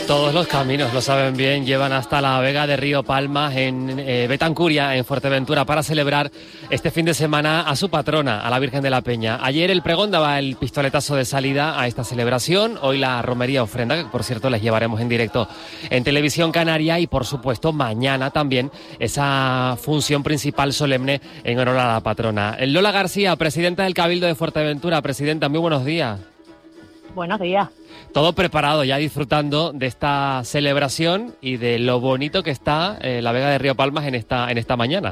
Todos los caminos, lo saben bien, llevan hasta la Vega de Río Palmas en Betancuria, en Fuerteventura, para celebrar este fin de semana a su patrona, a la Virgen de la Peña. Ayer el pregón daba el pistoletazo de salida a esta celebración, hoy la romería ofrenda, que por cierto les llevaremos en directo en Televisión Canaria, y por supuesto mañana también esa función principal solemne en honor a la patrona. Lola García, presidenta del Cabildo de Fuerteventura. Presidenta, muy buenos días. Buenos días. Todo preparado, ya disfrutando de esta celebración y de lo bonito que está la Vega de Río Palmas en esta mañana.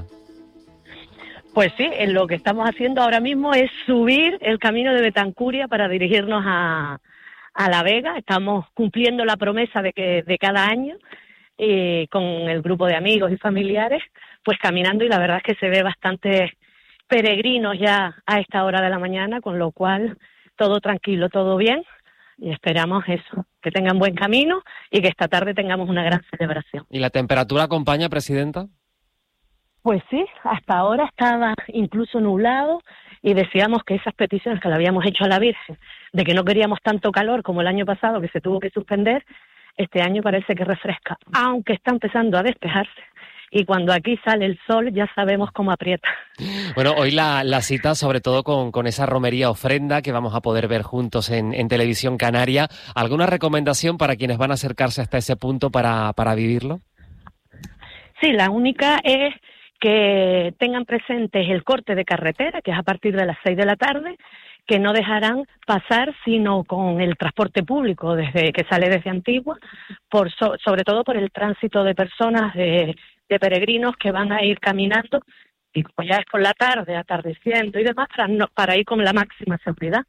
Pues sí, lo que estamos haciendo ahora mismo es subir el camino de Betancuria para dirigirnos a la Vega. Estamos cumpliendo la promesa de cada año con el grupo de amigos y familiares, pues caminando, y la verdad es que se ve bastantes peregrinos ya a esta hora de la mañana, con lo cual todo tranquilo, todo bien. Y esperamos eso, que tengan buen camino y que esta tarde tengamos una gran celebración. ¿Y la temperatura acompaña, presidenta? Pues sí, hasta ahora estaba incluso nublado, y decíamos que esas peticiones que le habíamos hecho a la Virgen, de que no queríamos tanto calor como el año pasado, que se tuvo que suspender, este año parece que refresca, aunque está empezando a despejarse. Y cuando aquí sale el sol ya sabemos cómo aprieta. Bueno, hoy la cita sobre todo con esa romería ofrenda que vamos a poder ver juntos en Televisión Canaria. ¿Alguna recomendación para quienes van a acercarse hasta ese punto para vivirlo? Sí, la única es que tengan presentes el corte de carretera, que es a partir de las 6 de la tarde, que no dejarán pasar sino con el transporte público desde que sale desde Antigua, sobre todo por el tránsito de personas, de peregrinos que van a ir caminando, y como ya es por la tarde, atardeciendo y demás, para ir con la máxima seguridad.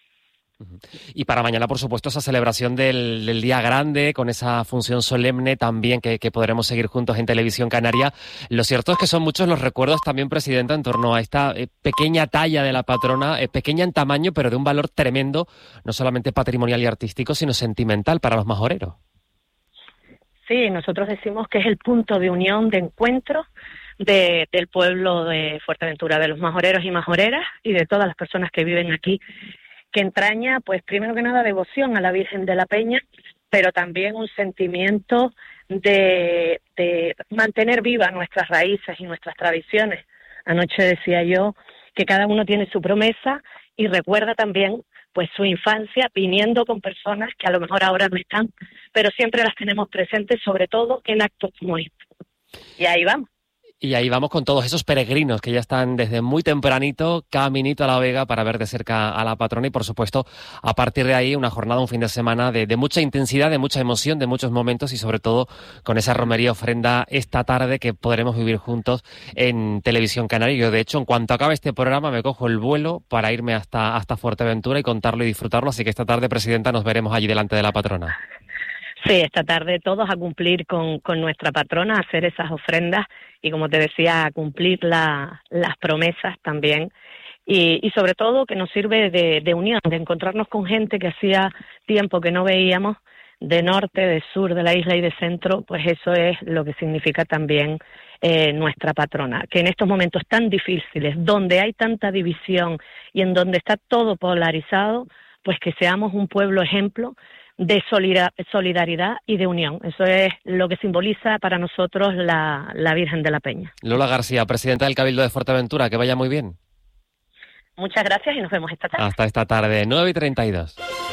Y para mañana, por supuesto, esa celebración del Día Grande, con esa función solemne también que podremos seguir juntos en Televisión Canaria. Lo cierto es que son muchos los recuerdos también, presidenta, en torno a esta pequeña talla de la patrona, pequeña en tamaño, pero de un valor tremendo, no solamente patrimonial y artístico, sino sentimental para los majoreros. Sí, nosotros decimos que es el punto de unión, de encuentro del pueblo de Fuerteventura, de los majoreros y majoreras y de todas las personas que viven aquí, que entraña, pues primero que nada, devoción a la Virgen de la Peña, pero también un sentimiento de mantener vivas nuestras raíces y nuestras tradiciones. Anoche decía yo que cada uno tiene su promesa y recuerda también pues su infancia, viniendo con personas que a lo mejor ahora no están, pero siempre las tenemos presentes, sobre todo en actos como este. Y ahí vamos. Y ahí vamos con todos esos peregrinos que ya están desde muy tempranito, caminito a la Vega para ver de cerca a la patrona, y por supuesto a partir de ahí una jornada, un fin de semana de mucha intensidad, de mucha emoción, de muchos momentos, y sobre todo con esa romería ofrenda esta tarde que podremos vivir juntos en Televisión Canaria. Yo, de hecho, en cuanto acabe este programa me cojo el vuelo para irme hasta Fuerteventura y contarlo y disfrutarlo, así que esta tarde, presidenta, nos veremos allí delante de la patrona. Sí, esta tarde todos a cumplir con nuestra patrona, a hacer esas ofrendas y, como te decía, a cumplir las promesas también. Y sobre todo que nos sirve de unión, de encontrarnos con gente que hacía tiempo que no veíamos, de norte, de sur de la isla y de centro. Pues eso es lo que significa también nuestra patrona, que en estos momentos tan difíciles, donde hay tanta división y en donde está todo polarizado, pues que seamos un pueblo ejemplo de solidaridad y de unión. Eso es lo que simboliza para nosotros la Virgen de la Peña. Lola García, presidenta del Cabildo de Fuerteventura, que vaya muy bien. Muchas gracias y nos vemos esta tarde. Hasta esta tarde, 9:32.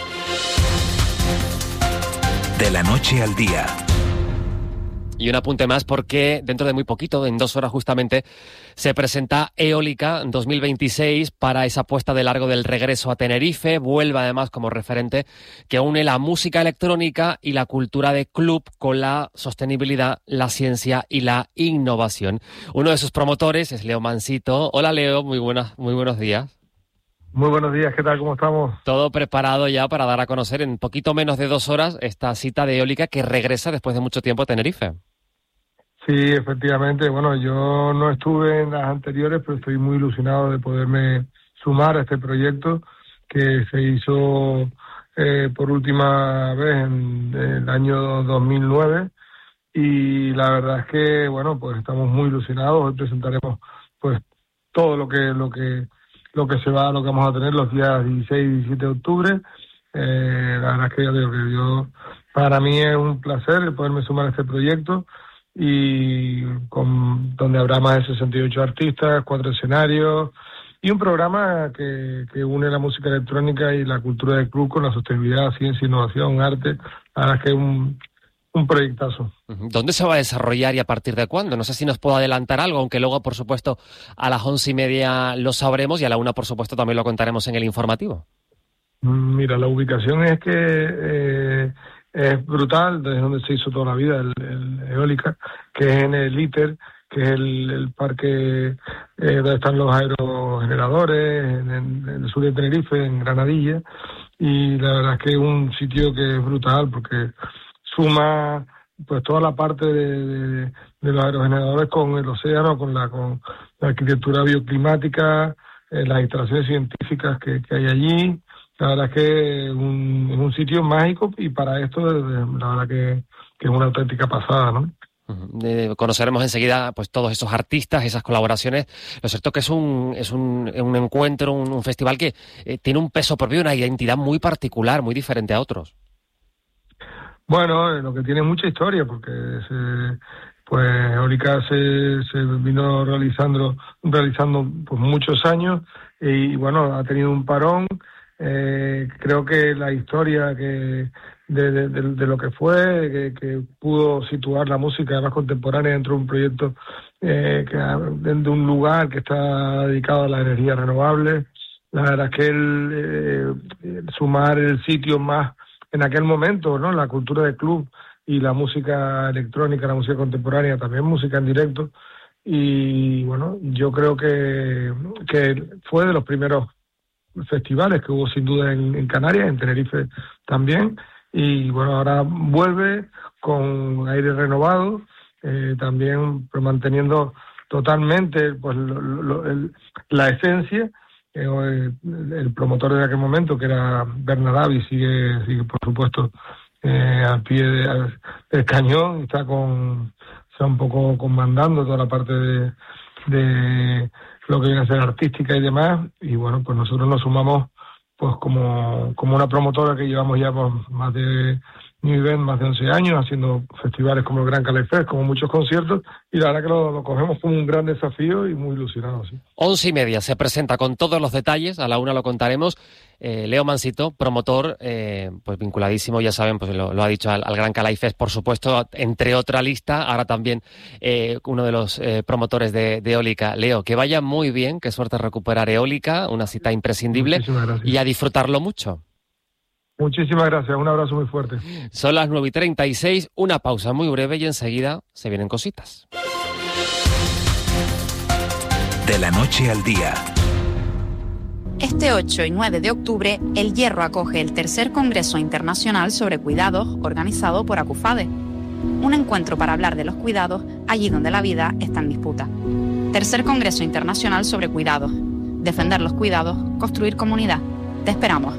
De la noche al día. Y un apunte más, porque dentro de muy poquito, en 2 horas justamente, se presenta Eólica 2026 para esa puesta de largo del regreso a Tenerife. Vuelve además como referente que une la música electrónica y la cultura de club con la sostenibilidad, la ciencia y la innovación. Uno de sus promotores es Leo Mansito. Hola Leo, muy buenos días. Muy buenos días, ¿qué tal? ¿Cómo estamos? Todo preparado ya para dar a conocer en poquito menos de 2 horas esta cita de Eólica que regresa después de mucho tiempo a Tenerife. Sí, efectivamente. Bueno, yo no estuve en las anteriores, pero estoy muy ilusionado de poderme sumar a este proyecto que se hizo por última vez en el año 2009, y la verdad es que, bueno, pues estamos muy ilusionados. Hoy presentaremos pues todo lo que vamos a tener los días 16 y 17 de octubre. La verdad es que ya digo que yo Para mí es un placer el poderme sumar a este proyecto, y donde habrá más de 68 artistas, 4 escenarios y un programa que une la música electrónica y la cultura del club con la sostenibilidad, ciencia, innovación, arte. La verdad es que es un proyectazo. ¿Dónde se va a desarrollar y a partir de cuándo? No sé si nos puedo adelantar algo, aunque luego, por supuesto, a las 11:30 lo sabremos y a la 1, por supuesto, también lo contaremos en el informativo. Mira, la ubicación es que es brutal, desde donde se hizo toda la vida el Eólica, que es en el ITER, que es el parque donde están los aerogeneradores, en el sur de Tenerife, en Granadilla, y la verdad es que es un sitio que es brutal porque suma pues toda la parte de los aerogeneradores con el océano, con la arquitectura bioclimática, las instalaciones científicas que hay allí. La verdad es que es un sitio mágico, y para esto la verdad que es una auténtica pasada, ¿no? Conoceremos enseguida pues todos esos artistas, esas colaboraciones. Lo cierto que es un encuentro, un festival que tiene un peso propio, una identidad muy particular, muy diferente a otros. Bueno, lo que tiene mucha historia, porque pues Eólica se vino realizando pues muchos años, y bueno, ha tenido un parón. Creo que la historia de lo que fue, que pudo situar la música más contemporánea dentro de un proyecto, de un lugar que está dedicado a la energía renovable. La verdad es que el sumar el sitio más en aquel momento, ¿no? La cultura del club y la música electrónica, la música contemporánea, también música en directo, y bueno, yo creo que fue de los primeros festivales que hubo sin duda en Canarias, en Tenerife también, y bueno, ahora vuelve con aire renovado, también pues, manteniendo totalmente pues la esencia. El promotor de aquel momento, que era Bernadavi, sigue por supuesto al pie del cañón, y está un poco comandando toda la parte de lo que viene a ser artística y demás, y bueno, pues nosotros nos sumamos pues como una promotora que llevamos ya pues, más de 11 años haciendo festivales como el Gran Calais Fest, como muchos conciertos, y la verdad que lo cogemos como un gran desafío y muy ilusionados. ¿Sí? 11:30 se presenta con todos los detalles, a la 1 lo contaremos. Leo Mansito, promotor, pues vinculadísimo, ya saben, pues lo ha dicho al Gran Calais Fest, por supuesto, entre otra lista, ahora también uno de los promotores de Eólica. Leo, que vaya muy bien, qué suerte recuperar Eólica, una cita imprescindible, y a disfrutarlo mucho. Muchísimas gracias, un abrazo muy fuerte. Son las 9:36, una pausa muy breve y enseguida se vienen cositas. De la noche al día. Este 8 y 9 de octubre, El Hierro acoge el tercer Congreso Internacional sobre Cuidados, organizado por Acufade. Un encuentro para hablar de los cuidados allí donde la vida está en disputa. Tercer Congreso Internacional sobre Cuidados. Defender los cuidados, construir comunidad. Te esperamos.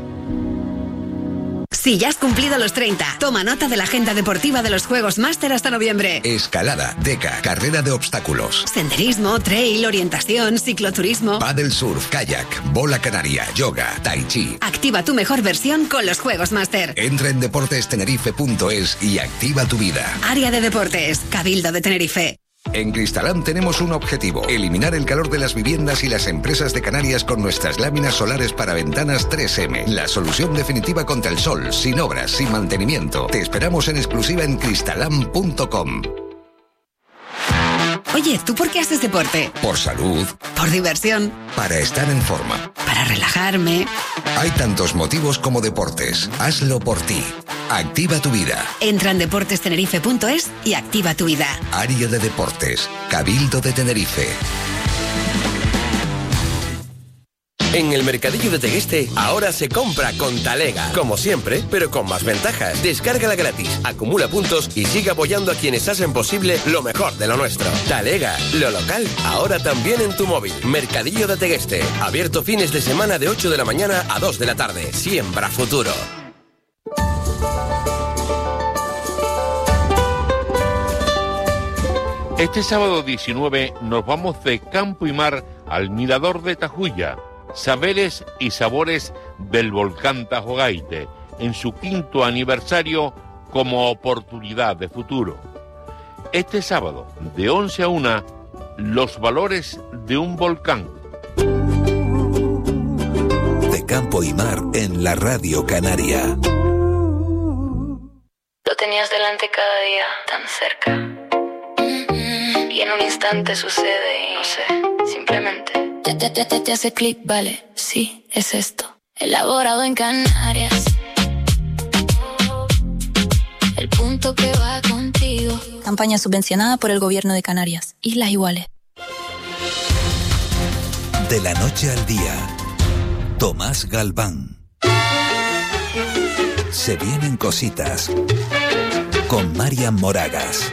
Si ya has cumplido los 30, toma nota de la agenda deportiva de los Juegos Máster hasta noviembre. Escalada, deca, carrera de obstáculos, senderismo, trail, orientación, cicloturismo, paddle surf, kayak, bola canaria, yoga, tai chi. Activa tu mejor versión con los Juegos Máster. Entra en deportestenerife.es y activa tu vida. Área de Deportes, Cabildo de Tenerife. En Cristalam tenemos un objetivo: eliminar el calor de las viviendas y las empresas de Canarias con nuestras láminas solares para ventanas 3M. La solución definitiva contra el sol, sin obras, sin mantenimiento. Te esperamos en exclusiva en cristalam.com. Oye, ¿tú por qué haces deporte? Por salud. Por diversión. Para estar en forma. Para relajarme. Hay tantos motivos como deportes. Hazlo por ti. Activa tu vida. Entra en deportestenerife.es y activa tu vida. Área de Deportes, Cabildo de Tenerife. En el Mercadillo de Tegueste ahora se compra con Talega, como siempre, pero con más ventajas. Descárgala gratis, acumula puntos y sigue apoyando a quienes hacen posible lo mejor de lo nuestro. Talega, lo local, ahora también en tu móvil. Mercadillo de Tegueste, abierto fines de semana de 8 de la mañana a 2 de la tarde. Siembra futuro. Este sábado 19 nos vamos de campo y mar al Mirador de Tajuya. Saberes y sabores del volcán Tajogaite, en su 5º aniversario como oportunidad de futuro. Este sábado, de 11 a 1, los valores de un volcán. De campo y mar en la Radio Canaria. Lo tenías delante cada día, tan cerca. Y en un instante sucede y no sé, simplemente te hace clic, vale, sí, es esto. Elaborado en Canarias. El punto que va contigo. Campaña subvencionada por el Gobierno de Canarias. Islas Iguales. De la noche al día, Tomás Galván. Se vienen cositas con Marian Moragas.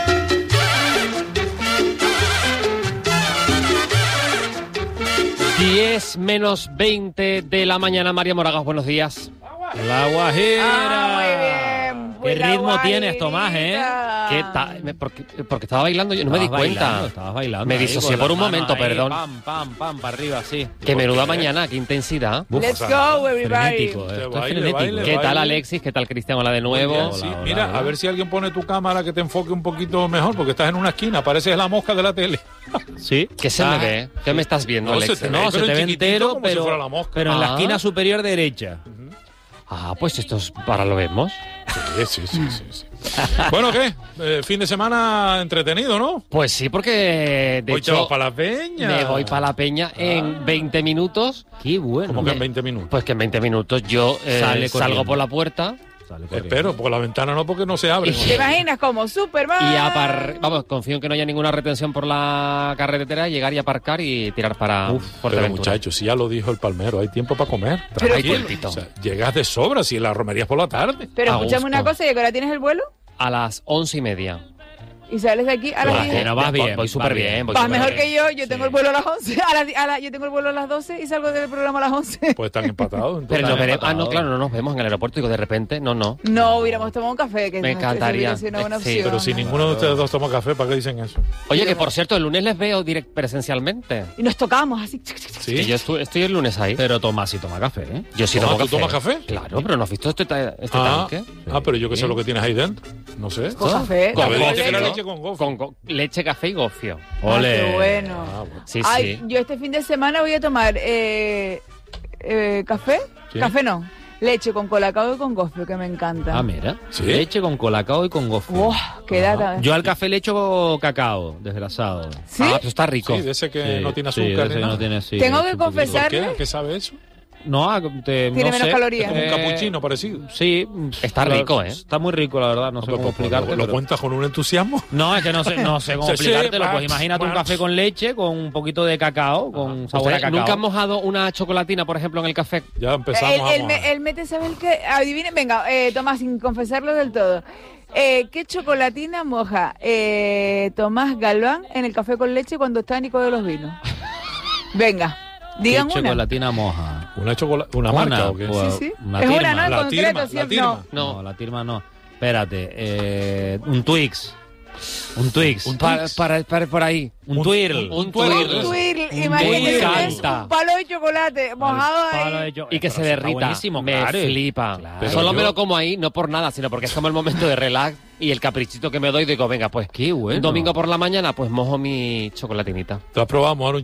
10 menos 20 de la mañana. María Moragas, buenos días. La Guajira. Muy bien. ¿Qué ritmo tienes, Tomás, ¿Qué tal? Porque estaba bailando, yo no me di cuenta. Estabas bailando. Me disocié por un momento, ahí, perdón. Pam, pam, pam, para arriba, sí. Qué menuda mañana, qué intensidad. Let's go, everybody. ¿Qué tal, Alexis? ¿Qué tal, Cristian? Hola de nuevo. Bien, sí. Mira, a ver si alguien pone tu cámara que te enfoque un poquito mejor, porque estás en una esquina, pareces la mosca de la tele. ¿Sí? ¿Qué se me ve? ¿Qué me estás viendo, Alexis? Se te ve entero, pero en la esquina superior derecha. Ah, pues esto es para lo vemos. Sí. Bueno, ¿qué? Fin de semana entretenido, ¿no? Pues sí, porque de hecho... Hoy te vas para la Peña. Me voy para la Peña en 20 minutos. Qué bueno. ¿Cómo que en 20 minutos? Pues que en 20 minutos yo salgo por la puerta... Espero, por la ventana no, porque no se abre. ¿Te imaginas como Superman? Y vamos, confío en que no haya ninguna retención por la carretera, llegar y aparcar y tirar para Fuerteventura. Pero muchachos, si ya lo dijo el palmero, hay tiempo para comer. Tranquilo. O sea, llegas de sobra, si la romería es por la tarde. Pero escúchame una cosa, ¿y a qué hora tienes el vuelo? A las 11:30. ¿Y sales de aquí a las 10? No, vas bien. Voy súper bien. Vas mejor que yo. Yo tengo el vuelo a las 11. Yo tengo el vuelo a las 12 y salgo del programa a las 11. Pues están empatados. Pero nos veremos. No nos vemos en el aeropuerto. Digo, de repente, no. No, hubiéramos tomado un café. Que me encantaría. Una buena opción. Pero si ninguno de ustedes dos toma café, ¿para qué dicen eso? Oye, que por cierto, el lunes les veo presencialmente. Y nos tocamos así. Sí, yo estoy el lunes ahí. Pero Tomás sí toma café, ¿eh? Yo sí tomo café. ¿Tú tomas café? Claro, pero ¿no has visto este tanque? Pero yo que sé lo que tienes ahí dentro. No sé. Con café. Leche con gofio. Leche, café y gofio. ¡Ole! Qué bueno. Sí. Yo este fin de semana voy a tomar café. ¿Sí? Café no. Leche con colacao y con gofio, que me encanta. Ah, mira. ¿Sí? Leche con colacao y con gofio. Qué data. Yo al café le echo cacao, desgrasado. ¿Sí? Ah, pues está rico. Sí, de ese que no tiene azúcar. Sí, no tiene, Tengo que confesarle. ¿Por qué? ¿Qué sabe eso? No, tiene menos calorías. Es como un capuchino parecido. Sí, está rico, ¿eh? Está muy rico, la verdad. No sé cómo explicarte. ¿Lo cuentas con un entusiasmo? No, es que no sé cómo explicártelo. Pues imagínate un café con leche, con un poquito de cacao, con sabor a cacao. ¿Nunca has mojado una chocolatina, por ejemplo, en el café? Ya empezamos él mete, ¿sabes qué? Adivine, venga, Tomás, sin confesarlo del todo. ¿Qué chocolatina moja Tomás Galván en el café con leche cuando está Nico de los Vinos? Venga. Digan ¿Qué chocolatina moja? ¿Una marca o qué? Sí. Una es tirma. una, ¿no? En concreto, siempre no, la tirma no. Espérate, un Twix. Un Twix. Para por ahí. Un twirl. Un twirl. Imagínate un palo de chocolate mojado ahí. Y que se derrita. Me flipa. Solo me lo como ahí, no por nada, sino porque es como el momento de relax y el caprichito que me doy. Digo, venga, pues, qué bueno. Un domingo por la mañana, pues mojo mi chocolatinita. ¿Tú has probado mojar